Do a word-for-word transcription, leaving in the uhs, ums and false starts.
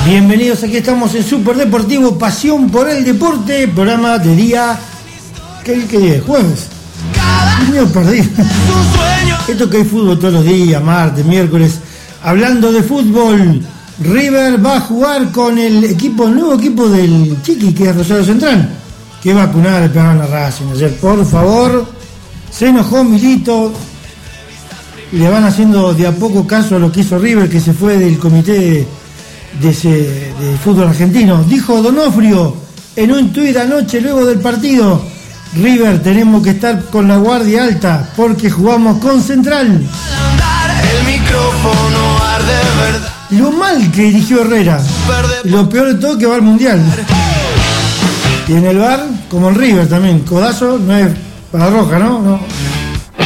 Bienvenidos, aquí estamos en Super Deportivo, pasión por el deporte, programa de día, ¿qué, qué día? ¿Jueves? Mío perdido. Esto que hay fútbol todos los días, martes, miércoles, hablando de fútbol. River va a jugar con el equipo, el nuevo equipo del Chiqui, que es Rosario Central, que vacunada le pegaron a Racing ayer, por favor. Se enojó Milito, le van haciendo de a poco caso a lo que hizo River, que se fue del comité de, ese, de fútbol argentino. Dijo Donofrio en un tuit anoche luego del partido: River, tenemos que estar con la guardia alta porque jugamos con Central. El micrófono arde, verdad. Lo mal que dirigió Herrera, lo peor de todo que va al Mundial. Y en el bar, como el River también, codazo, no es para roja, ¿no? No.